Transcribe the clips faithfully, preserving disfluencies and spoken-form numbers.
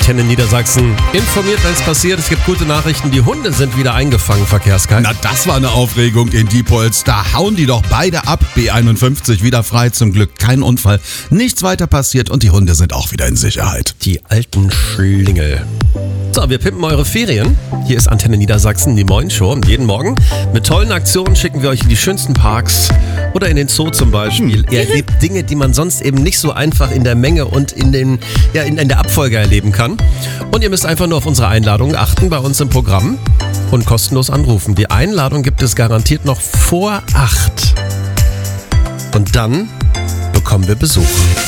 Antenne Niedersachsen informiert, wenn es passiert. Es gibt gute Nachrichten. Die Hunde sind wieder eingefangen, Verkehrskalt. Na, das war eine Aufregung in Diepholz. Da hauen die doch beide ab. B einundfünfzig wieder frei, zum Glück kein Unfall. Nichts weiter passiert und die Hunde sind auch wieder in Sicherheit. Die alten Schlingel. So, wir pimpen eure Ferien. Hier ist Antenne Niedersachsen, die Moin Show. Jeden Morgen mit tollen Aktionen schicken wir euch in die schönsten Parks oder in den Zoo zum Beispiel. Ihr erlebt Dinge, die man sonst eben nicht so einfach in der Menge und in, den, ja, in, in der Abfolge erleben kann. Und ihr müsst einfach nur auf unsere Einladung achten bei uns im Programm und kostenlos anrufen. Die Einladung gibt es garantiert noch vor acht. Und dann bekommen wir Besuch.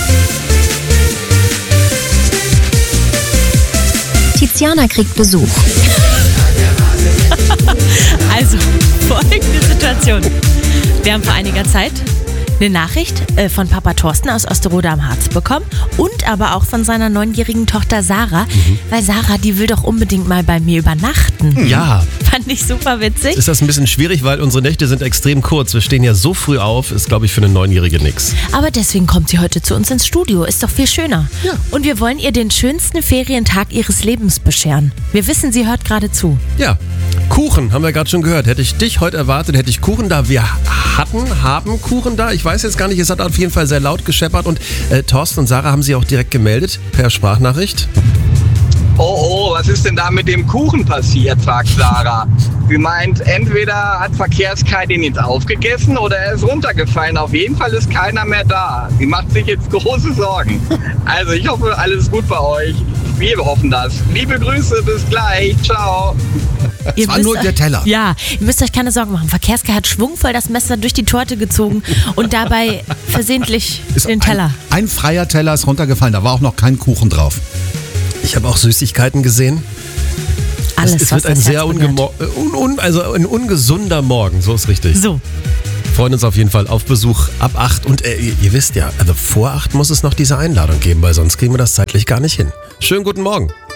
Tiziana kriegt Besuch. Also, folgende Situation. Wir haben vor einiger Zeit eine Nachricht äh, von Papa Thorsten aus Osterode am Harz bekommen und aber auch von seiner neunjährigen Tochter Sarah, mhm. weil Sarah, die will doch unbedingt mal bei mir übernachten. Ja. Fand ich super witzig. Ist das ein bisschen schwierig, weil unsere Nächte sind extrem kurz. Wir stehen ja so früh auf, ist glaube ich für eine Neunjährige nix. Aber deswegen kommt sie heute zu uns ins Studio, ist doch viel schöner. Ja. Und wir wollen ihr den schönsten Ferientag ihres Lebens bescheren. Wir wissen, sie hört gerade zu. Ja, Kuchen haben wir gerade schon gehört. Hätte ich dich heute erwartet, hätte ich Kuchen da. Wir hatten, haben Kuchen da. Ich weiß jetzt gar nicht, es hat auf jeden Fall sehr laut gescheppert. Und äh, Thorsten und Sarah haben sie auch direkt gemeldet per Sprachnachricht. Oh, oh, was ist denn da mit dem Kuchen passiert, fragt Sarah. Sie meint, entweder hat Verkehrskalt ihn jetzt aufgegessen oder er ist runtergefallen. Auf jeden Fall ist keiner mehr da. Sie macht sich jetzt große Sorgen. Also ich hoffe, alles gut bei euch. Wir hoffen das. Liebe Grüße, bis gleich. Ciao. Es war nur der Teller. Ja, ihr müsst euch keine Sorgen machen. Verkehrskalt hat schwungvoll das Messer durch die Torte gezogen und dabei versehentlich Ist den Teller. Ein, ein freier Teller ist runtergefallen, da war auch noch kein Kuchen drauf. Ich habe auch Süßigkeiten gesehen. Alles, es, es was wird ein das sehr Herz begehrt. ungemo- un, un, also ein ungesunder Morgen, so ist richtig. So. Freuen uns auf jeden Fall auf Besuch ab acht. Und äh, ihr, ihr wisst ja, also vor acht muss es noch diese Einladung geben, weil sonst kriegen wir das zeitlich gar nicht hin. Schönen guten Morgen.